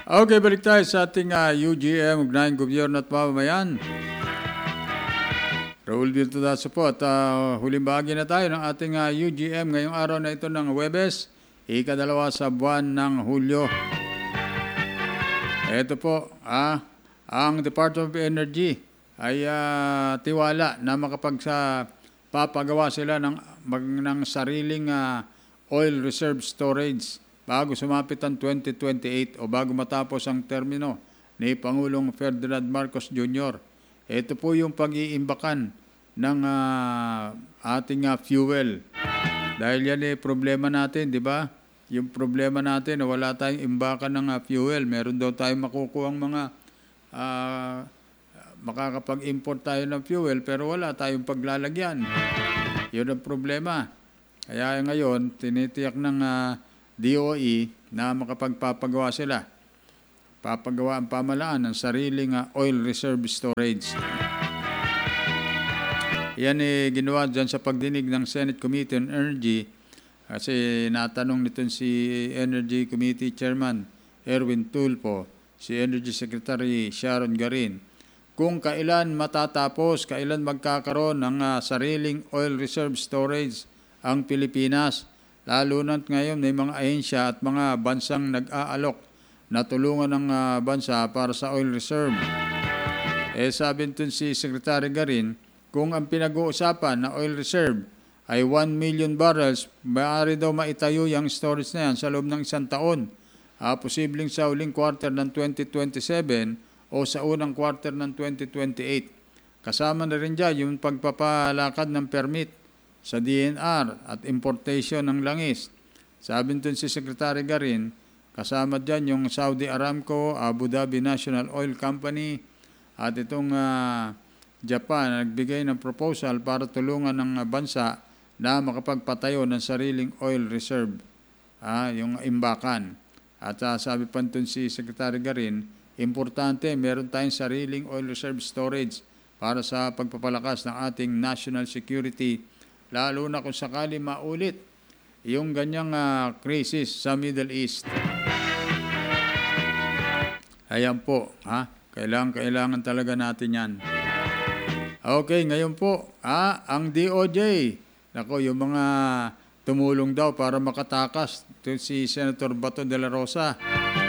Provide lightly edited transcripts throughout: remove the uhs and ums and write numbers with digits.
Okay, balik tayo sa ating UGM, Ugnayang Gobyerno at Mamamayan. Raul Virtudaso po at huling bahagi na tayo ng ating UGM ngayong araw na ito ng Huwebes, ikadalawa sa buwan ng Hulyo. Ito po, ang Department of Energy ay tiwala na papagawa sila ng sariling oil reserve storage bago sumapit ang 2028 o bago matapos ang termino ni Pangulong Ferdinand Marcos Jr. Ito po yung pag-iimbakan ng ating fuel. Dahil yan problema natin, di ba? Yung problema natin na wala tayong imbakan ng fuel. Meron daw tayong makukuhang mga makakapag-import tayo ng fuel pero wala tayong paglalagyan. Yun ang problema. Kaya ngayon, tinitiyak ng DOE na makapagpapagawa sila. Papagawa ang pamalaan ng sariling oil reserve storage. Yan ginawa dyan sa pagdinig ng Senate Committee on Energy kasi natanong nito si Energy Committee Chairman Erwin Tulfo, si Energy Secretary Sharon Garin, kung kailan matatapos, kailan magkakaroon ng sariling oil reserve storage ang Pilipinas. Lalo na't ngayon may mga ahensya at mga bansang nag-aalok na tulungan ng bansa para sa oil reserve. Sabi nito si Secretary Garin, kung ang pinag-uusapan na oil reserve ay 1 million barrels, maaari daw maitayo yung storage na yan sa loob ng isang taon. Posibleng sa uling quarter ng 2027 o sa unang quarter ng 2028. Kasama na rin dyan yung pagpapalakad ng permit sa DNR at importation ng langis. Sabi nito si Secretary Garin, kasama dyan yung Saudi Aramco, Abu Dhabi National Oil Company at itong Japan nagbigay ng proposal para tulungan ng bansa na makapagpatayo ng sariling oil reserve, yung imbakan. At sabi pa nito si Secretary Garin, importante meron tayong sariling oil reserve storage para sa pagpapalakas ng ating national security, lalo na kung sakali maulit yung ganyang crisis sa Middle East. Ayan po, kailangan talaga natin yan. Okay, ngayon po, ang DOJ, yung mga tumulong daw para makatakas ito si Senator Bato de la Rosa.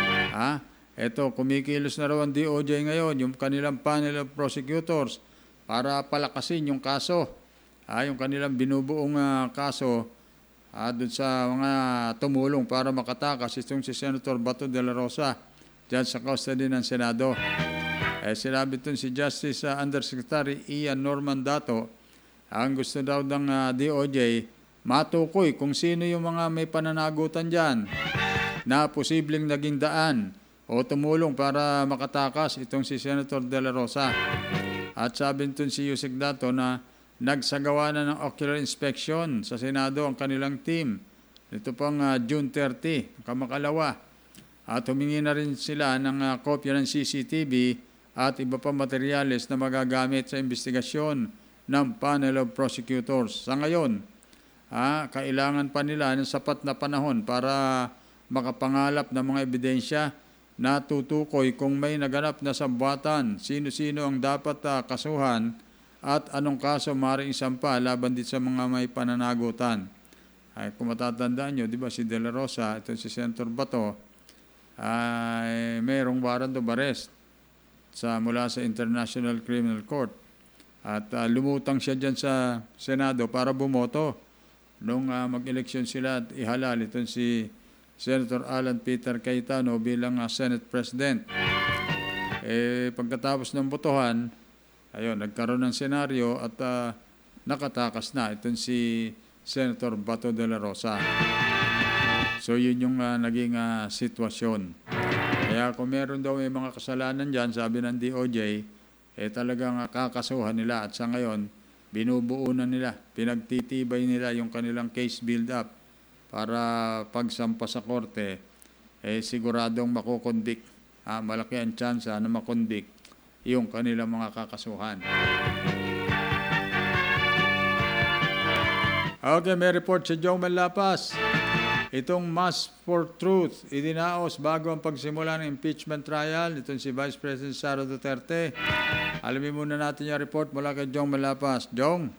Ito, kumikilos na raw ang DOJ ngayon, yung kanilang panel of prosecutors para palakasin yung kaso. Yung kanilang binubuong kaso doon sa mga tumulong para makatakas itong si Senator Bato de la Rosa dyan sa custody ng Senado. Sinabi itong si Justice Undersecretary Ian Norman Dato, ang gusto daw ng DOJ, matukoy kung sino yung mga may pananagutan dyan na posibleng naging daan o tumulong para makatakas itong si Senator de la Rosa. At sabi itong si Yusek Dato na nagsagawa na ng ocular inspection sa Senado ang kanilang team. Ito pang June 30, kamakalawa. At humingi na rin sila ng kopya ng CCTV at iba pa materyales na magagamit sa investigasyon ng panel of prosecutors. Sa ngayon, kailangan pa nila ng sapat na panahon para makapangalap ng mga ebidensya na tutukoy kung may naganap na sabwatan, sino-sino ang dapat kasuhan at anong kaso maaaring isampa laban din sa mga may pananagutan. Kung matatandaan nyo, di ba si De La Rosa, ito si Senator Bato, mayroong warrant of arrest mula sa International Criminal Court. At lumutang siya dyan sa Senado para bumoto nung mag-eleksyon sila at ihalal itong si Senator Alan Peter Cayetano bilang Senate President. Pagkatapos ng botohan, nagkaroon ng senaryo at nakatakas na itong si Senator Bato de la Rosa. So yun yung naging sitwasyon. Kaya kung meron daw may mga kasalanan dyan, sabi ng DOJ, talagang kakasuhan nila at sa ngayon, binubuo na nila, pinagtitibay nila yung kanilang case build-up para pagsampa sa korte, siguradong makukonvict. Malaki ang chance na makonvict yung kanilang mga kakasuhan. Okay, may report si Jong Manlapas. itong Mass for Truth, idinaos bago ang pagsimula ng impeachment trial. Itong si Vice President Sara Duterte. Alamin muna natin yung report mula kay Jong Malapas. Jong?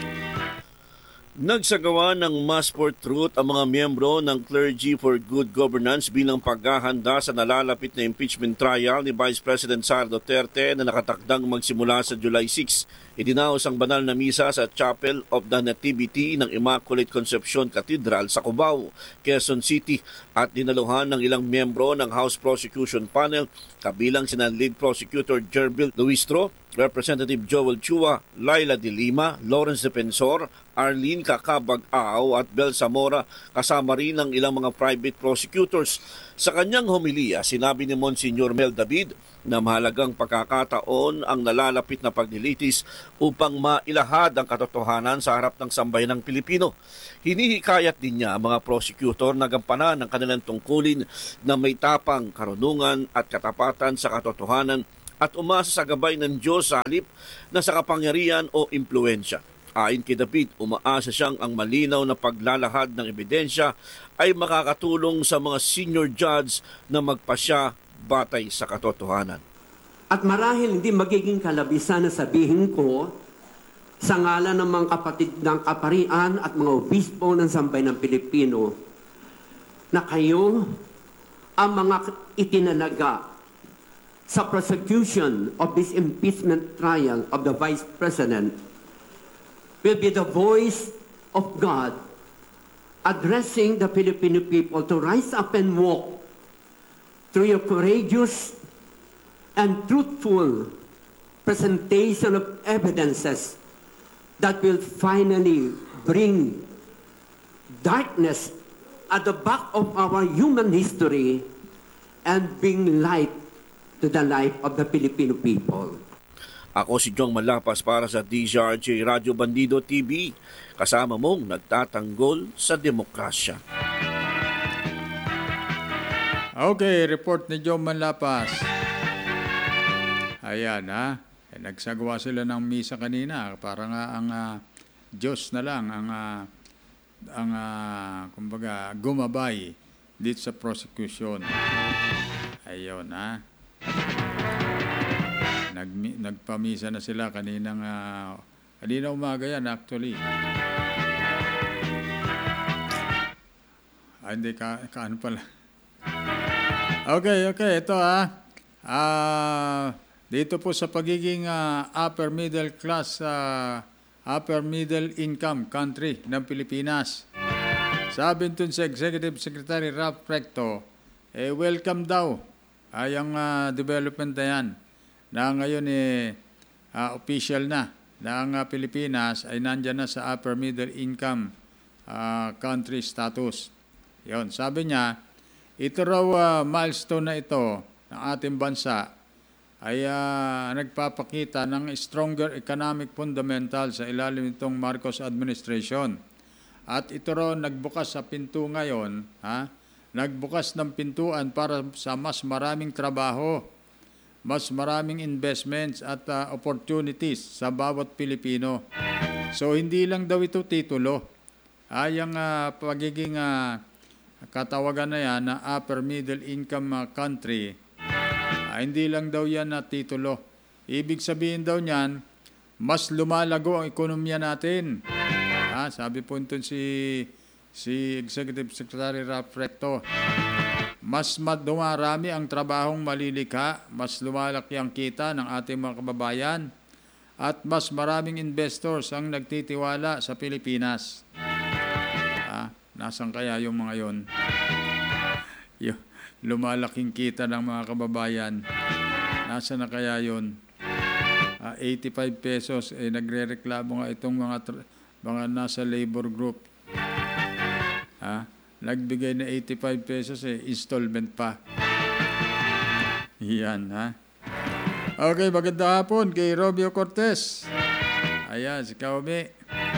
Nagsagawa ng Mass for Truth ang mga miyembro ng Clergy for Good Governance bilang paghahanda sa nalalapit na impeachment trial ni Vice President Sara Duterte na nakatakdang magsimula sa July 6. Idinaos ang banal na misa sa Chapel of the Nativity ng Immaculate Conception Cathedral sa Cubao, Quezon City at dinaluhan ng ilang miyembro ng House Prosecution Panel kabilang sina Lead Prosecutor Jerbil Luistro, Representative Joel Chua, Laila de Lima, Lawrence Defensor, Arlene Kakabag-Ao at Bel Zamora, kasama rin ng ilang mga private prosecutors. Sa kanyang homilia, sinabi ni Monsignor Mel David na mahalagang pagkakataon ang nalalapit na paglilitis upang mailahad ang katotohanan sa harap ng sambayanang Pilipino. Hinihikayat din niya ang mga prosecutor na gampanan ng kanilang tungkulin na may tapang, karunungan at katapatan sa katotohanan at umasa sa gabay ng Diyos sa halip na sa kapangyarihan o impluensya. Ayon kay David, umaasa siyang ang malinaw na paglalahad ng ebidensya ay makakatulong sa mga senior judge na magpasya batay sa katotohanan. At marahil hindi magiging kalabisan na sabihin ko sa ngalan ng mga kapatid ng kaparian at mga obispo ng sambayan ng Pilipino na kayo ang mga itinalaga sa prosecution of this impeachment trial of the Vice President will be the voice of God addressing the Filipino people to rise up and walk through your courageous and truthful presentation of evidences that will finally bring darkness at the back of our human history and bring light to the life of the Filipino people. Ako si Jong Malapas para sa DZRJ Radio Bandido TV, kasama mong nagtatanggol sa demokrasya. Okay, report ni Jong Malapas. Ayan nagsagawa sila ng misa kanina para nga ang Diyos na lang ang kumbaga gumabay dito sa prosecution. Ayun nagpamisa na sila kanina umaga yan actually. Hindi ano pala. Okay, ito dito po sa pagiging upper middle class, upper middle income country ng Pilipinas. Sabi nito sa Executive Secretary Ralph Recto, welcome daw ang development na yan na ngayon official na ang Pilipinas ay nandyan na sa upper middle income country status. Yon, sabi niya, ito raw milestone na ito ng ating bansa ay nagpapakita ng stronger economic fundamental sa ilalim nitong Marcos administration. At ito raw nagbukas sa pinto ngayon, nagbukas ng pintuan para sa mas maraming trabaho, mas maraming investments at opportunities sa bawat Pilipino. So hindi lang daw ito titulo. Yung pagiging katawagan na yan na upper middle income country, hindi lang daw yan na titulo. Ibig sabihin daw niyan, mas lumalago ang ekonomiya natin. Sabi po ito si Executive Secretary Ralph Recto. Mas dumarami ang trabahong malilikha, mas lumalaki ang kita ng ating mga kababayan, at mas maraming investors ang nagtitiwala sa Pilipinas. Nasaan kaya yung mga yon? Yung lumalaking kita ng mga kababayan. Nasaan na kaya yon? 85 pesos, nagre-reklamo nga itong mga nasa labor group. Nagbigay na 85 pesos installment pa. Yan Okay, magandang hapon kay Romeo Cortez. Ayan, si Kaumi.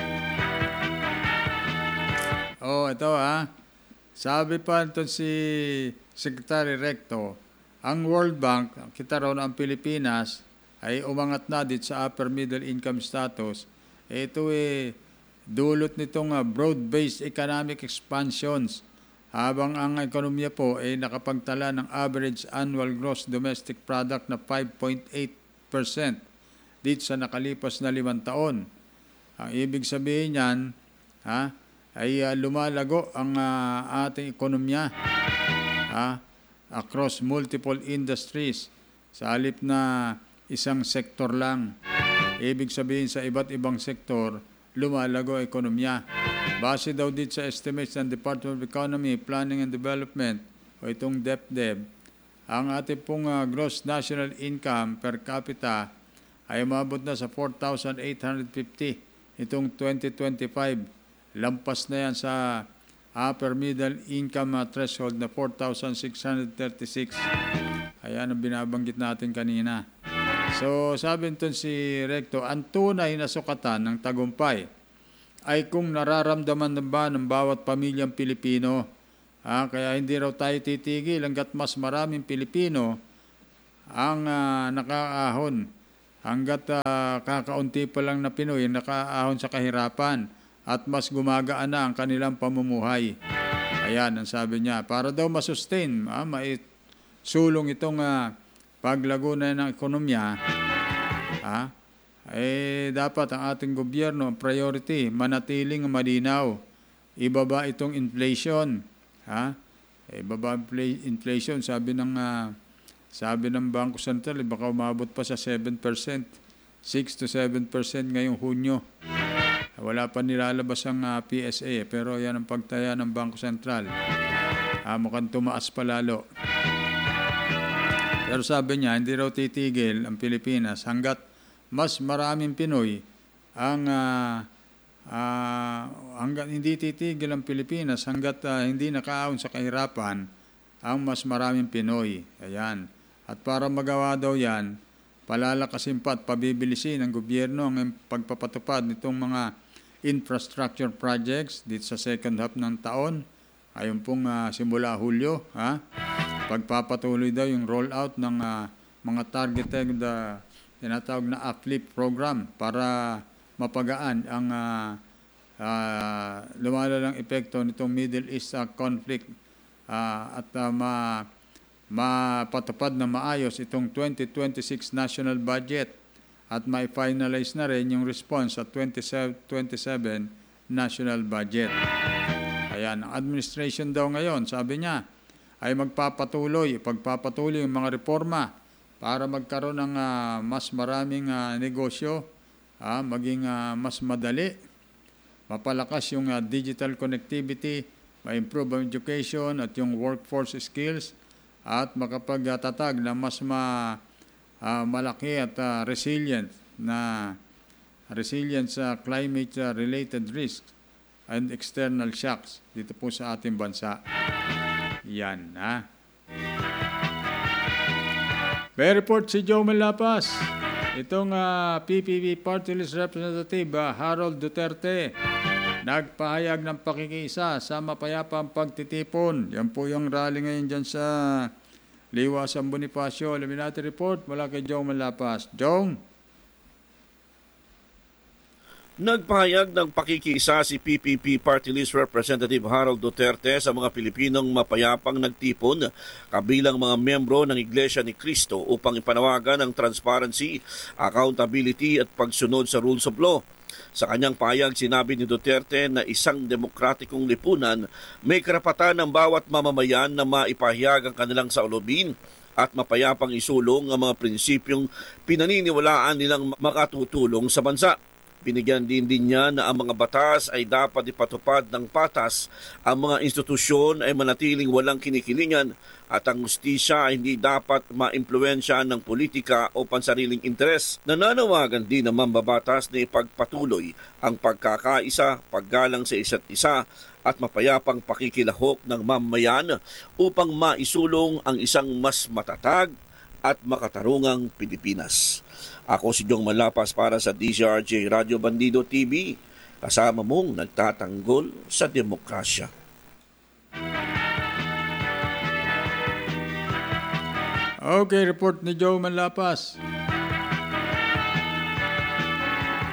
Ito Sabi pa ito si Secretary Recto, ang World Bank, kita raw na ang Pilipinas ay umangat na dito sa upper middle income status. Ito dulot nitong broad-based economic expansions habang ang ekonomiya po ay nakapagtala ng average annual gross domestic product na 5.8% dito sa nakalipas na 5 taon. Ang ibig sabihin niyan, ay lumalago ang ating ekonomiya across multiple industries sa halip na isang sektor lang. Ibig sabihin sa iba't ibang sektor, lumalago ang ekonomiya. Base daw dito sa estimates ng Department of Economy, Planning and Development o itong DepDev, ang ating pong gross national income per capita ay umabot na sa 4,850 itong 2025. Lampas na yan sa upper middle income threshold na 4,636. Ayan ang binabanggit natin kanina. So sabi nito si Recto, ang tunay na sukatan ng tagumpay ay kung nararamdaman ba ng bawat pamilyang Pilipino. Kaya hindi raw tayo titigil hanggat mas maraming Pilipino ang nakaahon. Hanggat kakaunti pa lang na Pinoy nakaahon sa kahirapan at mas gumagaan na ang kanilang pamumuhay. Ayan ang sabi niya. Para daw masustain, maisulong itong paglago na ng ekonomiya, dapat ang ating gobyerno, ang priority, manatiling malinaw. Ibaba itong inflation. Ibaba inflation, sabi ng Bangko Sentral, baka umabot pa sa 7%, 6 to 7% ngayong Hunyo. Wala pa nilalabas ang PSA, pero yan ang pagtaya ng Bangko Sentral. Mukhang tumaas pa lalo. Pero sabi niya, hindi raw titigil ang Pilipinas hanggat mas maraming Pinoy hanggat hindi titigil ang Pilipinas hanggat hindi nakaahon sa kahirapan ang mas maraming Pinoy. Ayan. At para magawa daw yan, palalakasin pa at pabibilisin ng gobyerno ang pagpapatupad nitong mga infrastructure projects dito sa second half ng taon. Ayun pong simula Hulyo. Pagpapatuloy daw yung rollout ng mga targeted tinatawag na uplift program para mapagaan ang lumalalang epekto nitong Middle East conflict at mapatupad na maayos itong 2026 national budget at ma-finalize na rin yung response sa 2027 national budget. Ayan, ang administration daw ngayon, sabi niya, ay pagpapatuloy yung mga reforma para magkaroon ng mas maraming negosyo, maging mas madali, mapalakas yung digital connectivity, ma-improve ang education at yung workforce skills, at makapagtatag na mas malaki at resilient sa climate-related risks and external shocks dito po sa ating bansa. Yan, May report si Joe Malapas. Itong PPP Party List Representative Harold Duterte nagpahayag ng pakikiisa sa mapayapang pagtitipon. Yan po yung rally ngayon dyan sa Liwa San Bonifacio. Eliminati report mula kay Joe Malapas. Joe? Nagpahayag ng pakikiisa si PPP Party List Representative Harold Duterte sa mga Pilipinong mapayapang nagtipon kabilang mga miyembro ng Iglesia ni Cristo upang ipanawagan ang transparency, accountability at pagsunod sa rules of law. Sa kanyang pahayag, sinabi ni Duterte na isang demokratikong lipunan may karapatan ng bawat mamamayan na maipahayag ang kanilang saulobin at mapayapang isulong ang mga prinsipyong pinaniniwalaan nilang makatutulong sa bansa. Binigyan din niya na ang mga batas ay dapat ipatupad ng patas, ang mga institusyon ay manatiling walang kinikilingan at ang hustisya ay hindi dapat maimpluwensyahan ng politika o pansariling interes. Nananawagan din ng mambabatas na ipagpatuloy ang pagkakaisa, paggalang sa isa't isa at mapayapang pakikilahok ng mamamayan upang maisulong ang isang mas matatag at makatarungang Pilipinas. Ako si Jong Malapas para sa DZRJ Radio Bandido TV, kasama mong nagtatanggol sa demokrasya. Okay, report ni Joe Malapas.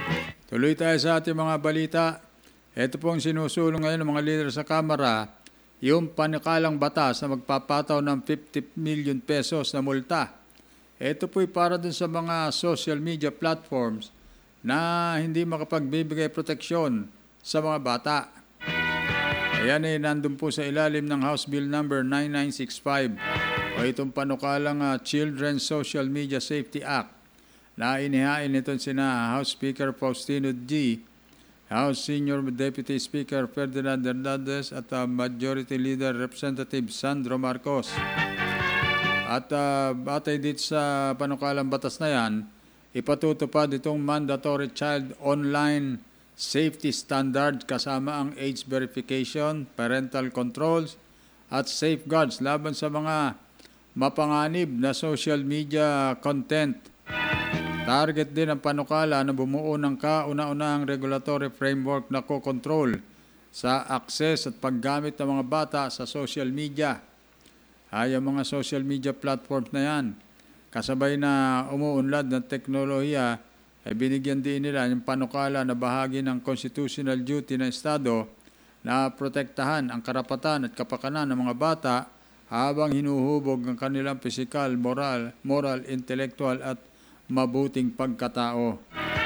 Tuloy tayo sa ating mga balita. Ito pong sinusulong ngayon ng mga leader sa Kamara yung panikalang batas na magpapataw ng 50 million pesos na multa. Ito po'y para dun sa mga social media platforms na hindi makapagbibigay proteksyon sa mga bata. Ayan nandun po sa ilalim ng House Bill number 9965 o itong panukalang Children's Social Media Safety Act na inihain nito sina House Speaker Faustino G., House Senior Deputy Speaker Ferdinand Hernandez at Majority Leader Representative Sandro Marcos. At batay dito sa panukalang batas na yan, ipatutupad itong mandatory child online safety standard kasama ang age verification, parental controls, at safeguards laban sa mga mapanganib na social media content. Target din ang panukala na bumuo ng kauna-unahang regulatory framework na kokontrol sa access at paggamit ng mga bata sa social media. Ang mga social media platforms na yan, kasabay na umuunlad ng teknolohiya, ay binigyan din nila yung panukala na bahagi ng constitutional duty ng Estado na protektahan ang karapatan at kapakanan ng mga bata habang hinuhubog ang kanilang pisikal, moral, intellectual at mabuting pagkatao.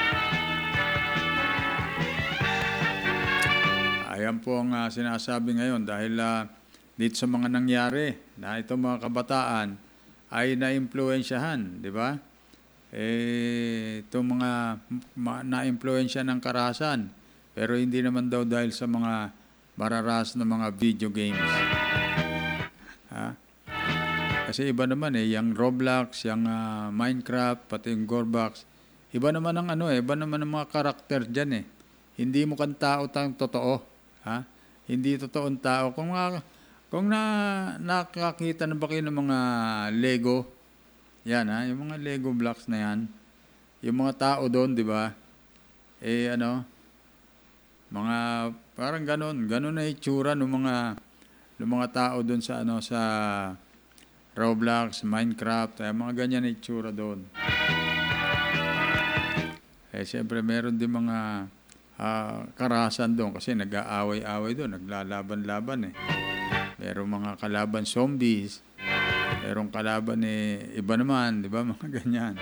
Ayan po ang sinasabi ngayon dahil dito sa mga nangyari na itong mga kabataan ay na-impluensyahan, di ba? Itong mga na-impluensya ng karahasan, pero hindi naman daw dahil sa mga mararas na mga video games. Kasi iba naman yung Roblox, yung Minecraft, pati yung Gorbox. Iba naman ang iba naman ang mga karakter diyan Hindi mo kan tao tang totoo, Hindi totoong tao. Kung nakakita na ba kayo ng mga Lego, yan yung mga Lego blocks na yan, yung mga tao doon, di ba? Mga parang ganon na itsura ng mga tao doon sa sa Roblox, Minecraft, mga ganyan na itsura doon. Siyempre meron din mga karahasan doon kasi nag-aaway-away doon, naglalaban-laban Merong mga kalaban zombies, merong kalaban iba naman, di ba? Mga ganyan.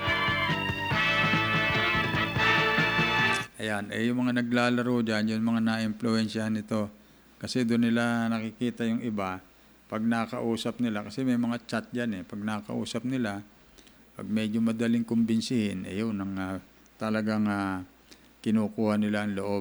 Ayan, yung mga naglalaro dyan, yung mga na-influensyahan nito. Kasi doon nila nakikita yung iba, pag nakausap nila, kasi may mga chat dyan pag nakausap nila, pag medyo madaling kumbinsihin, yun ang talagang kinukuha nila ang loob.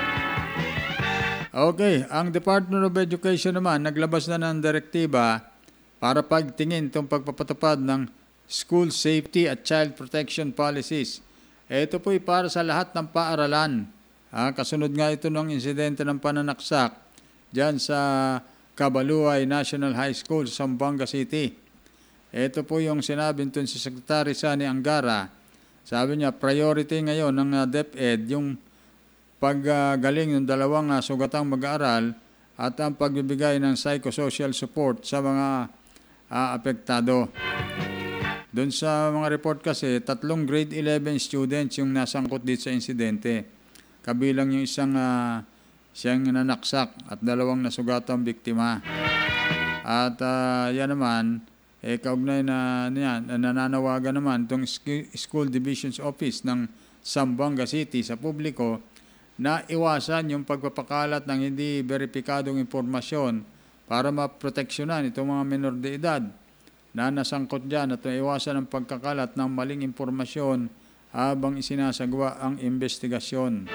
Okay, ang Department of Education naman, naglabas na ng direktiba para pagtingin itong pagpapatupad ng school safety at child protection policies. Ito po'y para sa lahat ng paaralan. Kasunod nga ito ng insidente ng pananaksak dyan sa Cabaluay National High School sa Zamboanga City. Ito po yung sinabi nito si Secretary Sani Angara. Sabi niya, priority ngayon ng DepEd yung paggaling ng dalawang sugatang mag-aaral at ang pagbibigay ng psychosocial support sa mga apektado. Doon sa mga report kasi, 3 grade 11 students yung nasangkot dito sa insidente. Kabilang yung isang siyang nanaksak at 2 nasugatang biktima. At yan naman, kaugnay na nananawagan naman itong School Divisions Office ng Zamboanga City sa publiko na iwasan yung pagpapakalat ng hindi beripikadong impormasyon para maproteksyonan itong mga menor de edad na nasangkot dyan at iwasan ang pagkakalat ng maling impormasyon habang isinasagawa ang investigasyon.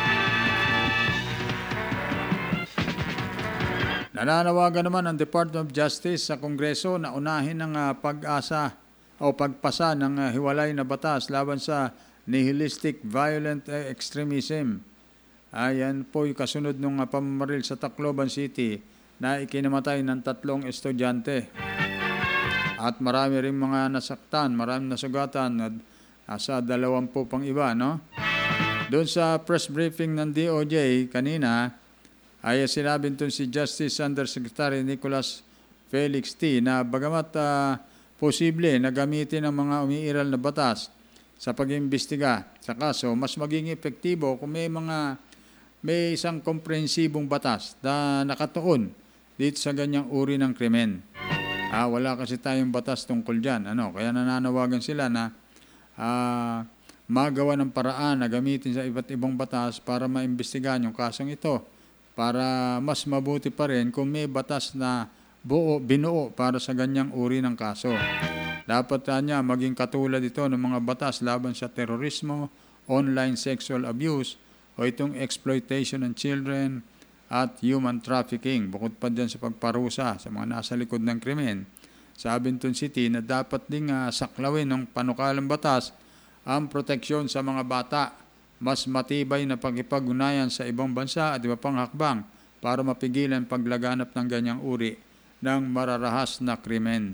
Nananawagan naman ang Department of Justice sa Kongreso na unahin ng pag-asa o pagpasa ng hiwalay na batas laban sa nihilistic violent extremism. Ayan po yung kasunod ng pamamaril sa Tacloban City na ikinamatay ng 3 estudyante. At marami rin mga nasaktan, marami nasugatan at nasa 20 pang iba, Doon sa press briefing ng DOJ kanina, ay sinabi nito si Justice Undersecretary Nicholas Felix T. na bagamat posible na gamitin ang mga umiiral na batas sa pag-imbestiga sa kaso, mas maging epektibo kung may isang komprehensibong batas na nakatuon dito sa ganyang uri ng krimen. Wala kasi tayong batas tungkol dyan. Kaya nananawagan sila na magawa ng paraan na gamitin sa iba't ibang batas para maimbestigahan yung kasong ito. Para mas mabuti pa rin kung may batas na binuo para sa ganyang uri ng kaso. Dapat niya maging katulad ito ng mga batas laban sa terorismo, online sexual abuse, o itong exploitation ng children at human trafficking. Bukod pa dyan sa pagparusa sa mga nasa likod ng krimen. Sa Abington City na dapat ding saklawin ng panukalang batas ang proteksyon sa mga bata. Mas matibay na pagkipag-ugnayan sa ibang bansa at iba pang hakbang para mapigilan paglaganap ng ganyang uri ng mararahas na krimen.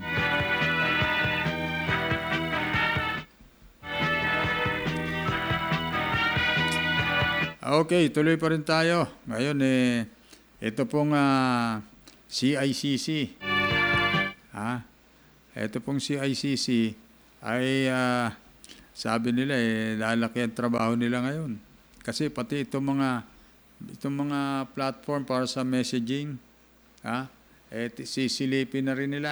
Okay, tuloy pa rin tayo. Ngayon ito pong CICC. Ito pong CICC ay sabi nila lalaki ang trabaho nila ngayon. Kasi pati itong mga platform para sa messaging, sisilipin na rin nila.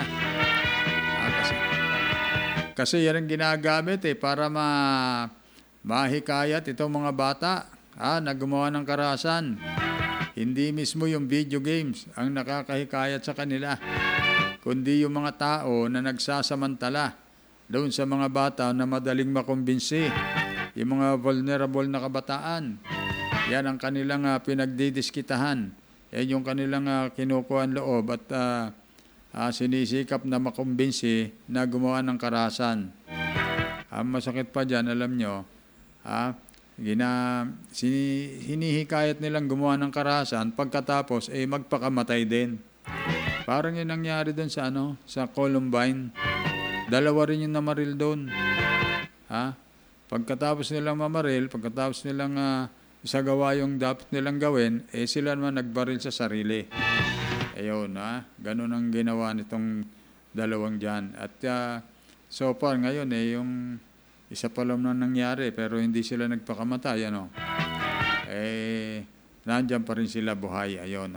Kasi yan ang ginagamit para mahikayat itong mga bata na gumawa ng karahasan. Hindi mismo yung video games ang nakakahikayat sa kanila, kundi yung mga tao na nagsasamantala doon sa mga bata na madaling makumbinsi, yung mga vulnerable na kabataan. Yan ang kanilang pinagdidiskitahan. Yan yung kanilang kinukuhan loob at sinisikap na makumbinsi na gumawa ng karahasan. Ang masakit pa dyan, alam nyo, hinihikayat nilang gumawa ng karahasan, pagkatapos magpakamatay din. Parang yun nangyari doon sa Columbine. 2 rin yung namaril doon. Pagkatapos nilang mamaril, pagkatapos nilang isagawa yung dapat nilang gawin, sila naman nagbaril sa sarili. Ayun, ganun ang ginawa nitong 2 dyan. At so far ngayon, yung isa pa lang na nangyari, pero hindi sila nagpakamatay, nandyan pa rin sila buhay, ayun,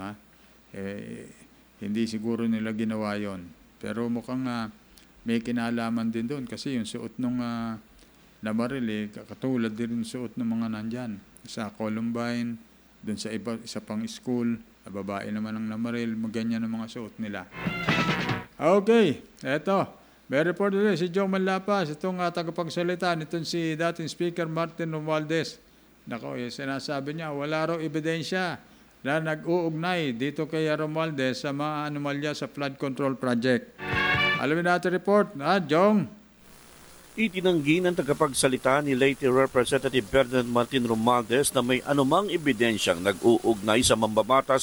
hindi siguro nila ginawa yon. Pero mukhang may kinalaman din doon, kasi yung suot nung namaril, katulad din yung suot ng mga nandyan. Sa Columbine, doon sa isa pang school, babae naman ang namaril, ganyan ang mga suot nila. Okay, eto. May report ulit si Joe Manlapas, itong tagapagsalita nitong si dating Speaker Martin Romualdez. Sinasabi niya, wala raw ebidensya na nag-uugnay dito kay Romualdez sa mga anomalya sa flood control project. Alamin natin report, Jong? Itinanggi ng tagapagsalita ni late Representative Ferdinand Martin Romualdez na may anumang ebidensyang nag-uugnay sa mambabatas